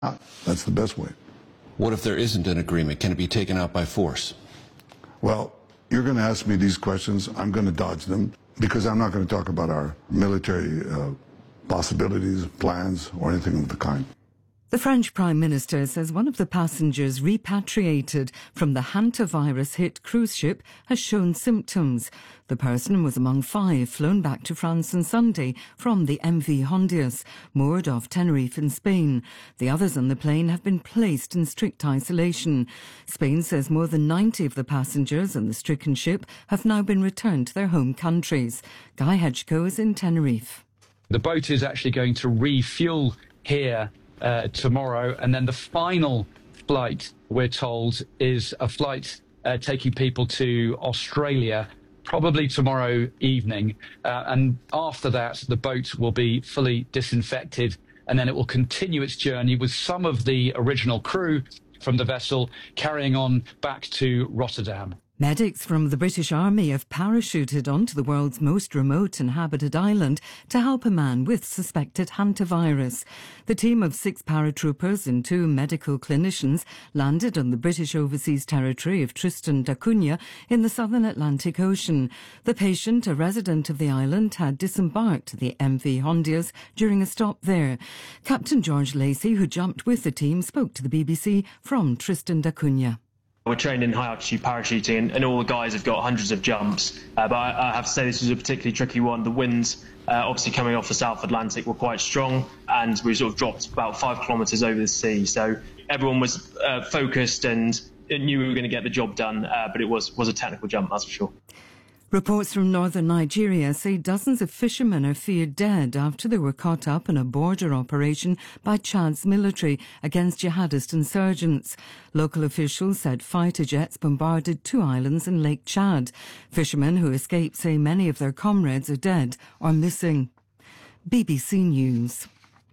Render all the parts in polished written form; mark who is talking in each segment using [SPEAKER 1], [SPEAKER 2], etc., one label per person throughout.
[SPEAKER 1] That's the best way.
[SPEAKER 2] What if there isn't an agreement? Can it be taken out by force?
[SPEAKER 1] Well, you're going to ask me these questions. I'm going to dodge them because I'm not going to talk about our military possibilities, plans, or anything of the kind.
[SPEAKER 3] The French Prime Minister says one of the passengers repatriated from the hantavirus-hit cruise ship has shown symptoms. The person was among 5 flown back to France on Sunday from the MV Hondius, moored off Tenerife in Spain. The others on the plane have been placed in strict isolation. Spain says more than 90 of the passengers on the stricken ship have now been returned to their home countries. Guy Hedgecoe is in Tenerife.
[SPEAKER 4] The boat is actually going to refuel here tomorrow, and then the final flight, we're told, is a flight taking people to Australia, probably tomorrow evening. And after that, the boat will be fully disinfected, and then it will continue its journey with some of the original crew from the vessel carrying on back to Rotterdam.
[SPEAKER 3] Medics from the British Army have parachuted onto the world's most remote inhabited island to help a man with suspected hantavirus. The team of 6 paratroopers and 2 medical clinicians landed on the British overseas territory of Tristan da Cunha in the southern Atlantic Ocean. The patient, a resident of the island, had disembarked the MV Hondius during a stop there. Captain George Lacey, who jumped with the team, spoke to the BBC from Tristan da Cunha.
[SPEAKER 5] We're trained in high-altitude parachuting, and all the guys have got hundreds of jumps. But I have to say this was a particularly tricky one. The winds, obviously coming off the South Atlantic, were quite strong, and we sort of dropped about 5 kilometres over the sea. So everyone was focused and knew we were going to get the job done, but it was a technical jump, that's for sure.
[SPEAKER 3] Reports from northern Nigeria say dozens of fishermen are feared dead after they were caught up in a border operation by Chad's military against jihadist insurgents. Local officials said fighter jets bombarded 2 islands in Lake Chad. Fishermen who escaped say many of their comrades are dead or missing. BBC News.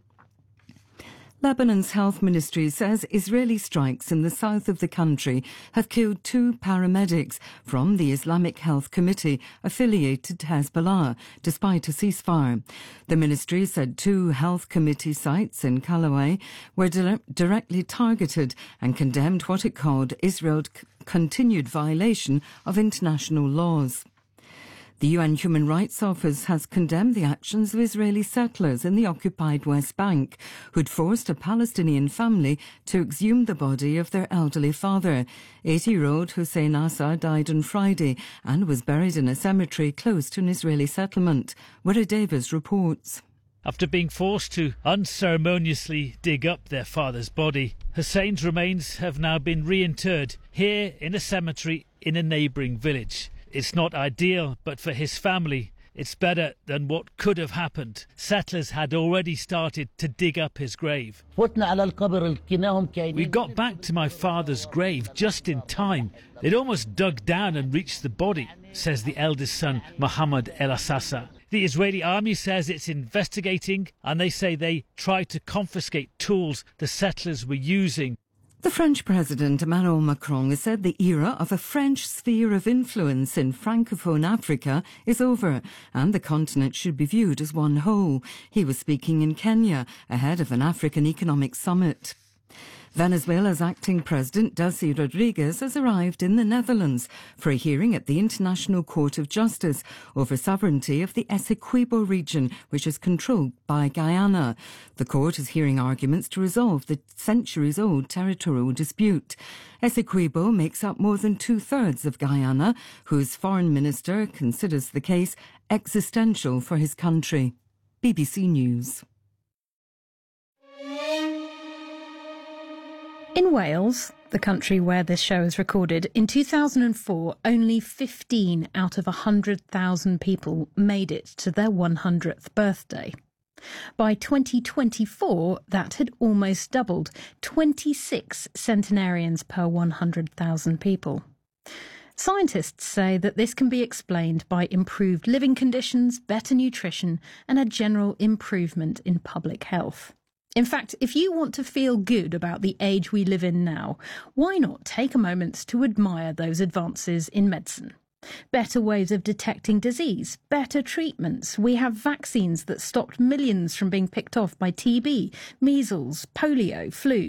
[SPEAKER 3] Lebanon's health ministry says Israeli strikes in the south of the country have killed 2 paramedics from the Islamic Health Committee affiliated to Hezbollah, despite a ceasefire. The ministry said 2 health committee sites in Callaway were directly targeted and condemned what it called Israel's continued violation of international laws. The UN Human Rights Office has condemned the actions of Israeli settlers in the occupied West Bank, who'd forced a Palestinian family to exhume the body of their elderly father. 80-year-old Hussein Assa died on Friday and was buried in a cemetery close to an Israeli settlement. Wera Davis reports.
[SPEAKER 6] After being forced to unceremoniously dig up their father's body, Hussein's remains have now been reinterred here in a cemetery in a neighbouring village. It's not ideal, but for his family, it's better than what could have happened. Settlers had already started to dig up his grave. We got back to my father's grave just in time. They'd almost dug down and reached the body, says the eldest son, Mohammed El Assasa. The Israeli army says it's investigating, and they say they tried to confiscate tools the settlers were using.
[SPEAKER 3] The French President Emmanuel Macron has said the era of a French sphere of influence in Francophone Africa is over and the continent should be viewed as one whole. He was speaking in Kenya ahead of an African Economic Summit. Venezuela's acting president, Delcy Rodriguez, has arrived in the Netherlands for a hearing at the International Court of Justice over sovereignty of the Essequibo region, which is controlled by Guyana. The court is hearing arguments to resolve the centuries-old territorial dispute. Essequibo makes up more than 2/3 of Guyana, whose foreign minister considers the case existential for his country. BBC News.
[SPEAKER 7] In Wales, the country where this show is recorded, in 2004, only 15 out of 100,000 people made it to their 100th birthday. By 2024, that had almost doubled, 26 centenarians per 100,000 people. Scientists say that this can be explained by improved living conditions, better nutrition, and a general improvement in public health. In fact, if you want to feel good about the age we live in now, why not take a moment to admire those advances in medicine? Better ways of detecting disease, better treatments. We have vaccines that stopped millions from being picked off by TB, measles, polio, flu.